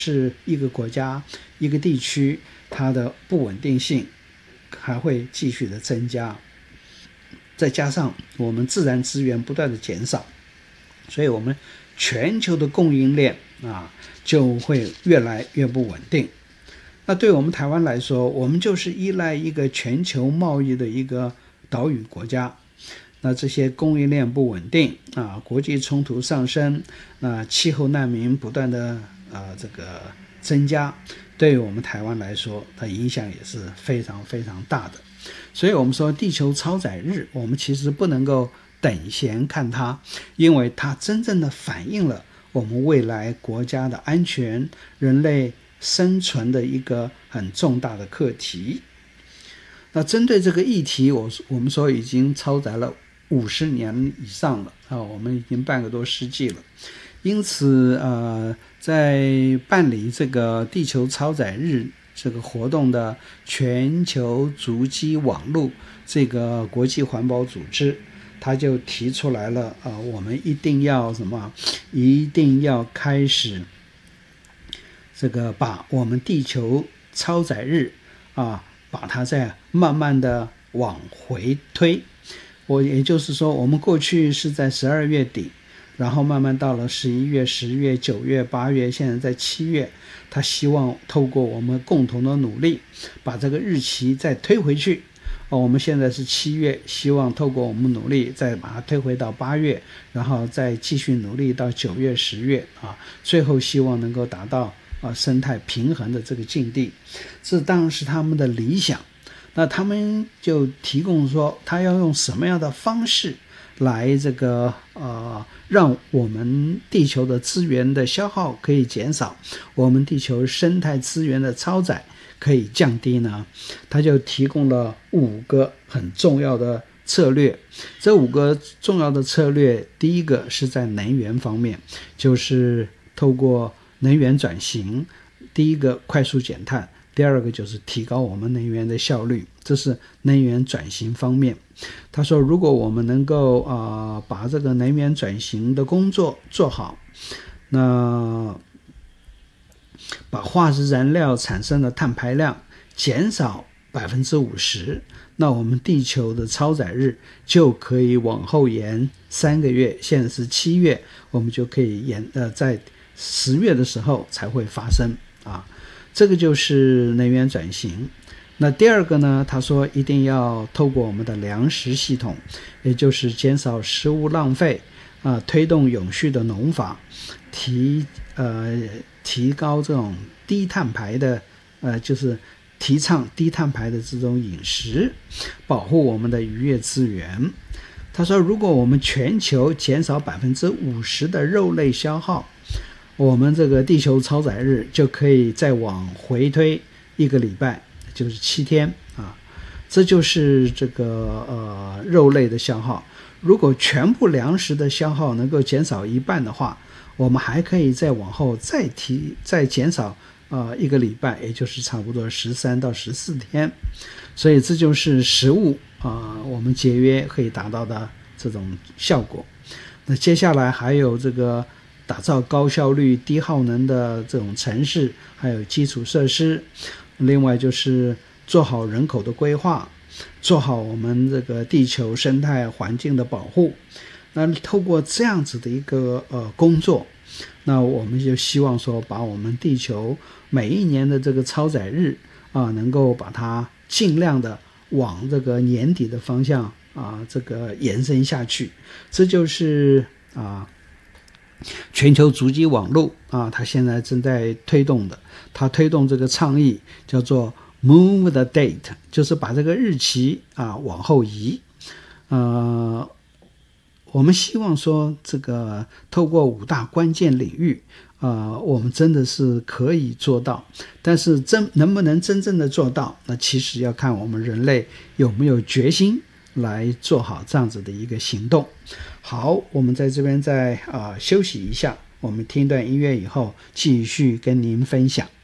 是一个国家一个地区它的不稳定性还会继续的增加，再加上我们自然资源不断的减少，所以我们全球的供应链就会越来越不稳定。那对我们台湾来说，我们就是依赖一个全球贸易的一个岛屿国家，那这些供应链不稳定国际冲突上升，气候难民不断的这个增加，对于我们台湾来说，它影响也是非常非常大的。所以我们说地球超载日，我们其实不能够等闲看它，因为它真正的反映了我们未来国家的安全、人类生存的一个很重大的课题。那针对这个议题，我们说已经超载了50年以上了我们已经半个多世纪了。因此在办理这个地球超载日这个活动的全球足迹网络这个国际环保组织，他就提出来了我们一定要一定要开始这个把我们地球超载日把它再慢慢的往回推。也就是说，我们过去是在12月底，然后慢慢到了11月、10月、9月、8月，现在在7月，他希望透过我们共同的努力，把这个日期再推回去。我们现在是7月，希望透过我们努力再把它推回到8月，然后再继续努力到9月、10月最后希望能够达到生态平衡的这个境地。这当然是他们的理想。那他们就提供说，他要用什么样的方式来这个让我们地球的资源的消耗可以减少，我们地球生态资源的超载可以降低呢？他就提供了5个很重要的策略。这5个重要的策略，第一个是在能源方面，就是透过能源转型，第一个快速减碳，第二个就是提高我们能源的效率，这是能源转型方面。他说，如果我们能够把这个能源转型的工作做好，那把化石燃料产生的碳排量减少50%，那我们地球的超载日就可以往后延3个月，现在是7月，我们就可以在10月的时候才会发生这个就是能源转型。那第二个呢，他说一定要透过我们的粮食系统，也就是减少食物浪费推动永续的农法，提高这种低碳排的就是提倡低碳排的这种饮食，保护我们的渔业资源。他说，如果我们全球减少50%的肉类消耗，我们这个地球超载日就可以再往回推1个礼拜，就是7天这就是这个肉类的消耗。如果全部粮食的消耗能够减少1半的话，我们还可以再往后再减少1个礼拜，也就是差不多13到14天。所以这就是食物我们节约可以达到的这种效果。那接下来还有这个打造高效率低耗能的这种城市，还有基础设施。另外就是做好人口的规划，做好我们这个地球生态环境的保护。那透过这样子的一个工作，那我们就希望说把我们地球每一年的这个超载日能够把它尽量的往这个年底的方向这个延伸下去。这就是全球足迹网络它现在正在推动的，它推动这个倡议叫做 Move the Date， 就是把这个日期往后移。我们希望说这个透过5大关键领域我们真的是可以做到，但是能不能真正的做到，那其实要看我们人类有没有决心来做好这样子的一个行动。好，我们在这边再休息一下，我们听段音乐以后继续跟您分享。